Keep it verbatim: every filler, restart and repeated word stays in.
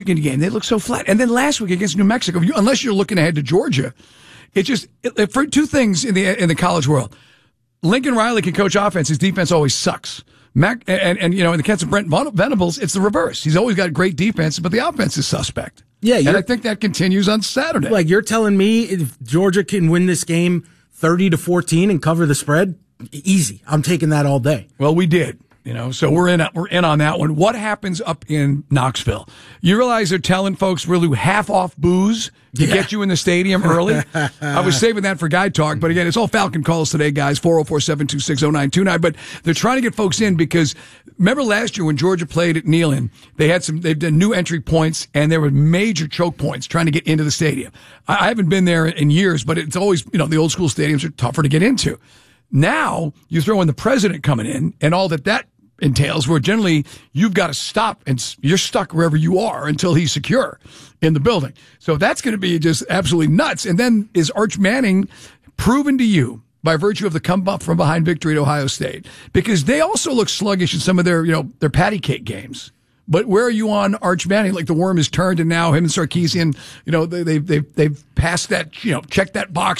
game, they look so flat. And then last week against New Mexico, you, unless you're looking ahead to Georgia, it just it, for two things in the in the college world. Lincoln Riley can coach offense. His defense always sucks. Mac and, and, and you know in the case of Brent Venables, it's the reverse. He's always got great defense, but the offense is suspect. Yeah, and I think that continues on Saturday. Like you're telling me, if Georgia can win this game thirty to fourteen and cover the spread, easy. I'm taking that all day. Well, we did. You know, so we're in we're in on that one. What happens up in Knoxville? You realize they're telling folks we'll do half off booze to yeah. get you in the stadium early? I was saving that for Guy Talk, but again, it's all Falcon calls today, guys, four oh four, seven two six, oh nine two nine. But they're trying to get folks in because remember last year when Georgia played at Neyland, they had some, they've done new entry points and there were major choke points trying to get into the stadium. I, I haven't been there in years, but it's always, you know, the old school stadiums are tougher to get into. Now you throw in the president coming in and all that that entails, where generally you've got to stop and you're stuck wherever you are until he's secure in the building. So that's going to be just absolutely nuts. And then is Arch Manning proven to you by virtue of the come up from behind victory at Ohio State? Because they also look sluggish in some of their, you know, their patty cake games. But where are you on Arch Manning? Like the worm is turned and now him and Sarkisian, you know, they, they, they've, they've passed that, you know, checked that box.